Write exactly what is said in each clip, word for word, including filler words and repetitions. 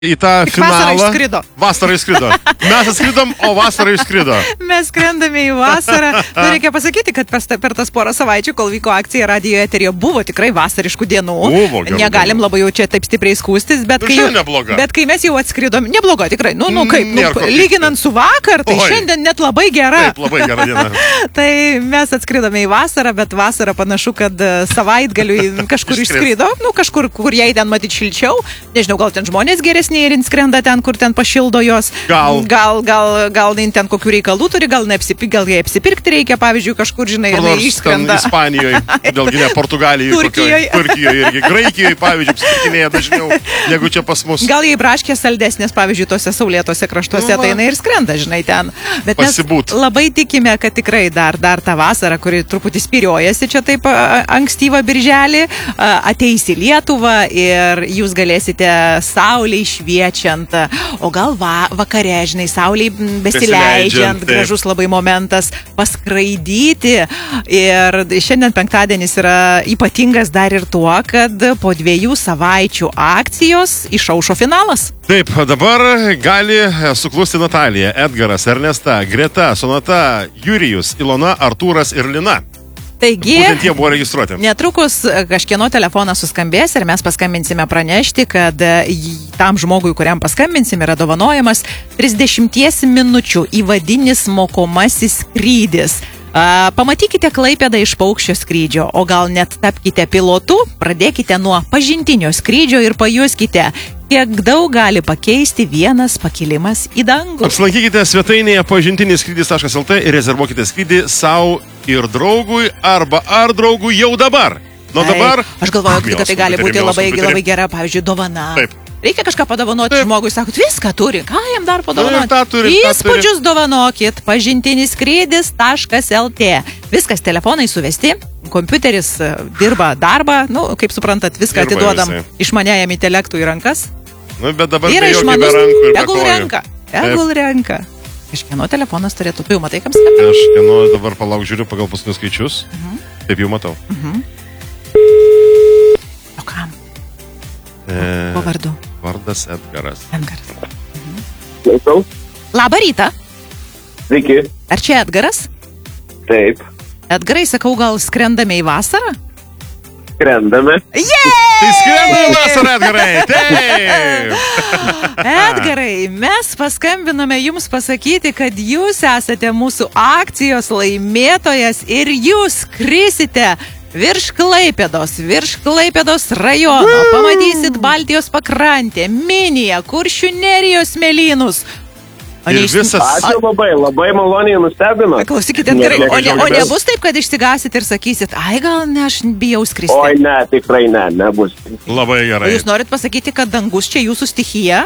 į tą Tik finalą. vasara išskrido. Vasara išskrido. Mes atskridom, o vasara išskrido. Mes skrendame į vasarą. Nu, reikia pasakyti, kad per, per tas porą savaičių, kol vyko akcija radijo eteryje, buvo tikrai vasariškų dienų. Buvo, gerų Negalim dienų. labai jau čia taip stipriai skūstis, bet, Nu, kai, jau, šiandien nebloga. bet kai mes jau atskridom, nebloga tikrai. Nu, nu kaip, Nėra ko nu, pykti. lyginant su vakar, tai Oi. šiandien net labai gera. Taip, labai gera diena. Tai mes atskridome į vasarą, bet vasarą panašu, kad savaitgaliui kažkur išskrido. Nu, kažkur, kur jai ten matyti šilčiau. Nežinau, gal ten žmonės geresni ir skrenda ten, kur ten pašildo jos. Gal. Gal, gal, gal ten kokių reikalų turi, gal, neapsipi, gal jai apsipirkti reikia, pavyzdžiui, kažkur, žinai, jinai Nors ten išskrenda. Ispanijoje, kodėlgi ne, Portugalijoje, Turkijoje. Turkijoje irgi, Graikijoje, pavyzdžiui, apsipirkinėja dažniau negu čia pas mus. Gal jai braškės saldesnės, pavyzdžiui, tose saulėtose kraštuose, Nu, va. tai jinai ir skrenda, žinai, ten. Bet mes Pasibūt. labai tikime, kad tikrai dar, dar tą vasarą, kuri truputį spiriojasi čia taip a, ankstyvą birželį, a, ateis į Lietuvą ir jūs galėsite saulei šviečiant, o gal va, vakare, žinai, saulei Besileidžiant, besileidžiant, taip. gražus labai momentas, paskraidyti. Ir šiandien penktadienis yra ypatingas dar ir tuo, kad po dviejų savaičių akcijos išaušo finalas. Taip, dabar gali suklusti Natalija, Edgaras, Ernesta, Greta, Sonata, Jurijus, Ilona, Artūras ir Lina. Taigi, Būtent jie buvo registruoti. netrukus kažkieno telefonas suskambės ir mes paskambinsime pranešti, kad jį- tam žmogui, kuriam paskambinsime, yra dovanojamas trisdešimties minučių įvadinis mokomasis skrydis. A, pamatykite Klaipėdą iš paukščio skrydžio, o gal net tapkite pilotu, pradėkite nuo pažintinio skrydžio ir pajuskite, kiek daug gali pakeisti vienas pakilimas į dangų. Apsilankykite svetainėje pažintinis skrydis taškas el tė ir rezervuokite skrydį savo ir draugui arba ar draugui jau dabar. Nuo dabar... Ai, aš galvoju, kad tai gali būti labai, labai gera, pavyzdžiui, dovana. Taip. Reikia kažką padovanoti Taip. žmogui, sakot, viską turi, ką jam dar padovanoti? Nu, ir tą turi, tą Įspūdžius dovanokit, pažintinis skrydis taškas el tė. Viskas telefonai suvesti, kompiuteris e, dirba darbą, nu, kaip suprantat, viską Dirba atiduodam jisai. išmaniajam intelektui į rankas. Nu, bet dabar Yra tai jau išmanus, be rankų ir be tegul kojų. renka, Taip. tegul renka. Kažkieno telefonas turėtų, tu jau matai, kam skambina? Aš kieno dabar palauk žiūriu pagal paskutinius skaičius. Taip jau matau. O kam? E, Po vardu. vardas Edgaras. Edgaras. Klausau. Labą rytą. Sveiki. Ar čia Edgaras? Taip. Edgarai, sakau, gal skrendame į vasarą? Skrendame. Tai skrendame vasarą, Edgarai! Taip! Edgarai, mes paskambinome jums pasakyti, kad jūs esate mūsų akcijos laimėtojas ir jūs skrisite virš Klaipėdos, virš Klaipėdos rajono. Pamatysit Baltijos pakrantę, Miniją, Kuršių nerijos smėlynus. O Ir neiš- visas... Ačiū labai, labai maloniai nustebino. Klausykite, Edgarai, Nieko o, ne, o džiaugiamės. nebus taip, kad išsigasit ir sakysit, ai gal ne, aš bijau skristi. Oi, ne, tikrai ne, nebus. Labai O gerai. jūs norit pasakyti, kad dangus čia jūsų stichija?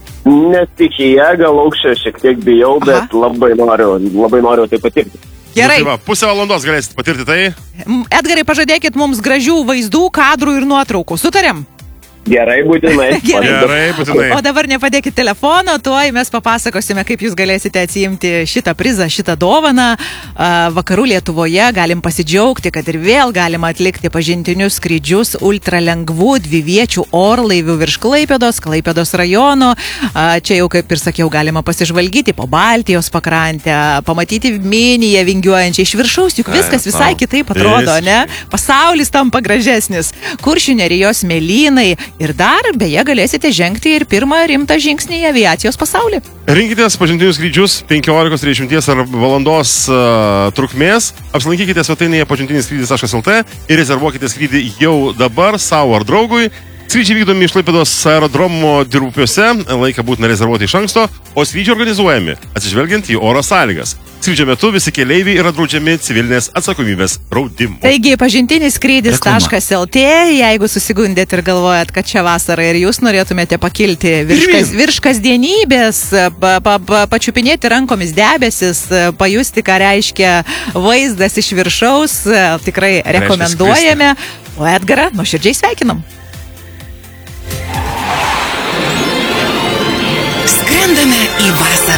Nestichija, gal aukščio šiek tiek bijau, bet Aha. labai noriu, labai noriu tai patirti. Gerai. Nu, tai va, pusę valandos galėsit patirti tai. M, Edgarai, pažadėkit mums gražių vaizdų, kadrų ir nuotraukų. Sutarėm? Gerai, būtinai. Gerai. Gerai, būtinai. O dabar nepadėkit telefono, tuoj mes papasakosime, kaip jūs galėsite atsiimti šitą prizą, šitą dovaną. A, Vakarų Lietuvoje galim pasidžiaugti, kad ir vėl galima atlikti pažintinius skrydžius ultralengvų dviviečių orlaivių virš Klaipėdos, Klaipėdos rajono. A, Čia jau, kaip ir sakiau, galima pasižvalgyti po Baltijos pakrantę, pamatyti Miniją vingiuojančią iš viršaus, juk viskas visai tau. kitaip atrodo, ne? Pasaulis tampa gražesnis. Kuršių nerijos mėlynai. Ir dar, beje, galėsite žengti ir pirmą rimtą žingsnį į aviacijos pasaulį. Rinkitės pažintinius skrydžius penkiolikos trisdešimties ar valandos uh, trukmės. Apsilankykite svetainėje pažintinis skrydis taškas el tė ir rezervuokite skrydį jau dabar savo ar draugui. Skrydžiai vykdomi iš Klaipėdos aerodromo Dirupiuose, laiką būtina rezervuoti iš anksto, o skrydžiai organizuojami atsižvelgiant į oro sąlygas. Skrydžio metu visi keleiviai yra draudžiami civilinės atsakomybės draudimu. Taigi, pažintinis skrydis taškas el tė, jeigu susigundėt ir galvojat, kad čia vasara ir jūs norėtumėte pakilti virš, kas, virš kasdienybės, pa, pa, pa, pačiupinėti rankomis debesis, pajusti, ką reiškia vaizdas iš viršaus, tikrai rekomenduojame. O Edgarą nuoširdžiai sveikinam. Skrendame į vasarą.